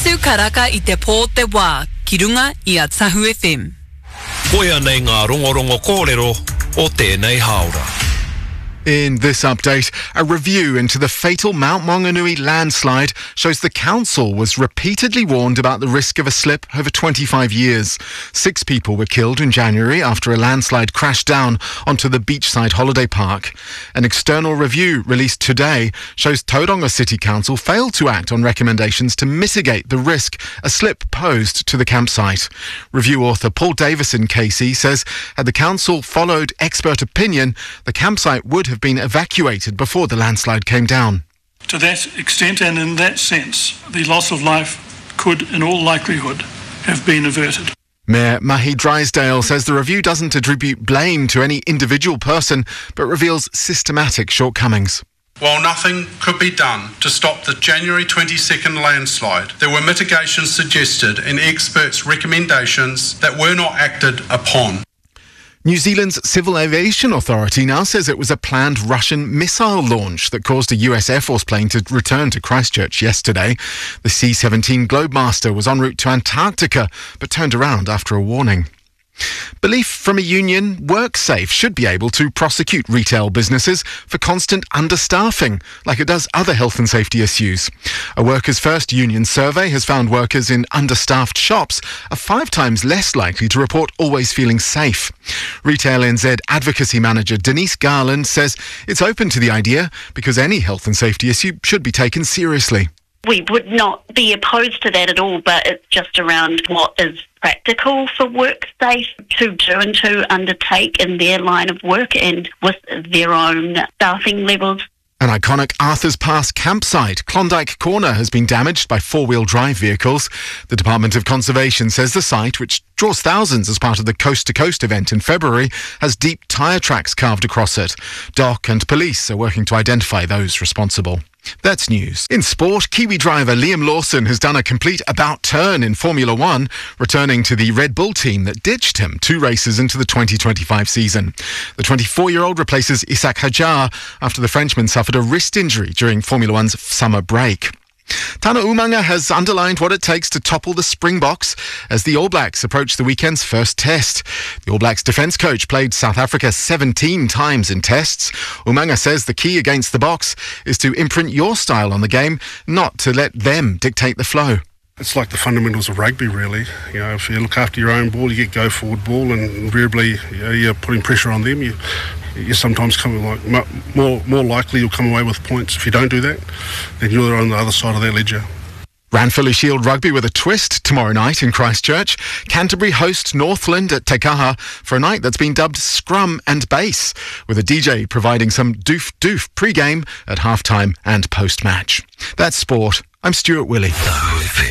Atu karaka I te pō te wā, ki runga I a Tahu FM. Koia nei ngā rongorongo kōrero o tēnei haora. In this update, a review into the fatal Mount Maunganui landslide shows the council was repeatedly warned about the risk of a slip over 25 years. 6 people were killed in January after a landslide crashed down onto the beachside holiday park. An external review released today shows Tauranga City Council failed to act on recommendations to mitigate the risk a slip posed to the campsite. Review author Paul Davison KC says had the council followed expert opinion, the campsite would have been evacuated before the landslide came down. To that extent and in that sense, the loss of life could, in all likelihood, have been averted. Mayor Mahi Drysdale says the review doesn't attribute blame to any individual person, but reveals systematic shortcomings. While nothing could be done to stop the January 22nd landslide, there were mitigations suggested in experts' recommendations that were not acted upon. New Zealand's Civil Aviation Authority now says it was a planned Russian missile launch that caused a US Air Force plane to return to Christchurch yesterday. The C-17 Globemaster was en route to Antarctica, but turned around after a warning. Belief from a union, WorkSafe should be able to prosecute retail businesses for constant understaffing, like it does other health and safety issues. A Workers' First union survey has found workers in understaffed shops are 5 times less likely to report always feeling safe. Retail NZ advocacy manager Denise Garland says it's open to the idea because any health and safety issue should be taken seriously. We would not be opposed to that at all, but it's just around what is practical for WorkSafe to do and to undertake in their line of work and with their own staffing levels. An iconic Arthur's Pass campsite, Klondike Corner, has been damaged by 4-wheel drive vehicles. The Department of Conservation says the site, which draws thousands as part of the Coast to Coast event in February, has deep tyre tracks carved across it. DOC and police are working to identify those responsible. That's news. In sport, Kiwi driver Liam Lawson has done a complete about-turn in Formula One, returning to the Red Bull team that ditched him 2 races into the 2025 season. The 24-year-old replaces Isaac Hadjar after the Frenchman suffered a wrist injury during Formula One's summer break. Tana Umaga has underlined what it takes to topple the Springboks as the All Blacks approach the weekend's first test. The All Blacks defence coach played South Africa 17 times in tests. Umaga says the key against the Boks is to imprint your style on the game, not to let them dictate the flow. It's like the fundamentals of rugby, really. You know, if you look after your own ball, you get go-forward ball, and invariably you're putting pressure on them. You sometimes come more likely you'll come away with points. If you don't do that, then you're on the other side of that ledger. Ranfurly Shield Rugby with a twist tomorrow night in Christchurch. Canterbury host Northland at Te Kaha for a night that's been dubbed Scrum and Bass, with a DJ providing some doof pre-game at half-time and post-match. That's sport. I'm Stuart Willey.